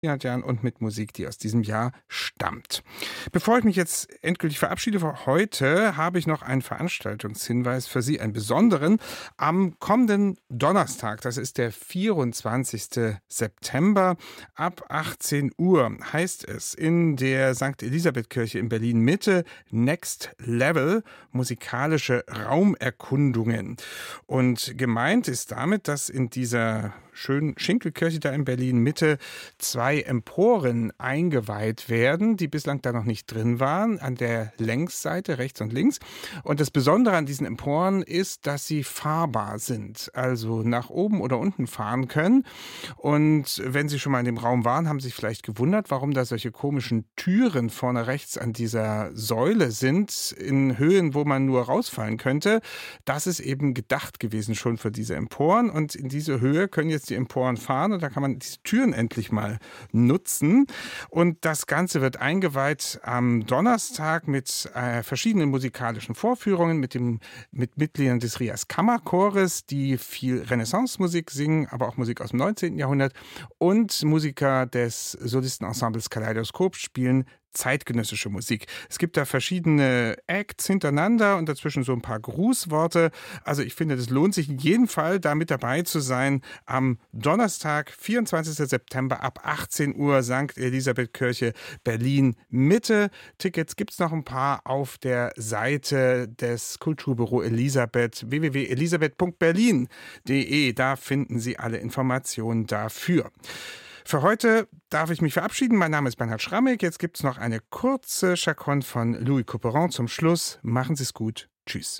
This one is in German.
Jahren und mit Musik, die aus diesem Jahr stammt. Bevor ich mich jetzt endgültig verabschiede für heute, habe ich noch einen Veranstaltungshinweis für Sie, einen besonderen. Am kommenden Donnerstag, das ist der 24. September, ab 18 Uhr heißt es in der St. Elisabeth-Kirche in Berlin-Mitte Next Level, musikalische Raumerkundungen. Und gemeint ist damit, dass in dieser schönen Schinkelkirche da in Berlin-Mitte 2 Emporen eingeweiht werden, die bislang da noch nicht drin waren, an der Längsseite, rechts und links. Und das Besondere an diesen Emporen ist, dass sie fahrbar sind, also nach oben oder unten fahren können. Und wenn Sie schon mal in dem Raum waren, haben Sie sich vielleicht gewundert, warum da solche komischen Türen vorne rechts an dieser Säule sind, in Höhen, wo man nur rausfallen könnte. Das ist eben gedacht gewesen schon für diese Emporen. Und in diese Höhe können jetzt die Emporen fahren und da kann man diese Türen endlich mal nutzen. Und das Ganze wird eingeweiht am Donnerstag mit verschiedenen musikalischen Vorführungen mit Mitgliedern des Rias Kammerchores, die viel Renaissance-Musik singen, aber auch Musik aus dem 19. Jahrhundert, und Musiker des Solistenensembles Kaleidoskop spielen zeitgenössische Musik. Es gibt da verschiedene Acts hintereinander und dazwischen so ein paar Grußworte. Also ich finde, das lohnt sich in jedem Fall, da mit dabei zu sein. Am Donnerstag, 24. September ab 18 Uhr, St. Elisabeth-Kirche, Berlin-Mitte. Tickets gibt es noch ein paar auf der Seite des Kulturbüro Elisabeth, www.elisabeth.berlin.de. Da finden Sie alle Informationen dafür. Für heute darf ich mich verabschieden. Mein Name ist Bernhard Schrammick. Jetzt gibt es noch eine kurze Chaconne von Louis Couperin zum Schluss. Machen Sie es gut. Tschüss.